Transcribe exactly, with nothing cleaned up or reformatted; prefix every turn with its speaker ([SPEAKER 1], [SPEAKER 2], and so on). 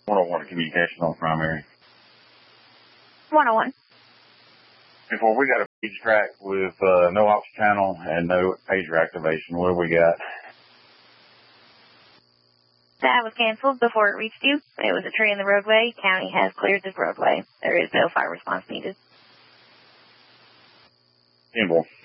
[SPEAKER 1] one oh one communication on primary.
[SPEAKER 2] one oh one.
[SPEAKER 1] Before we got a page track with uh, no ops channel and no pager activation. What do we got?
[SPEAKER 2] That was canceled before it reached you. It was a tree in the roadway. County has cleared this roadway. There is no fire response needed.
[SPEAKER 1] Kimball.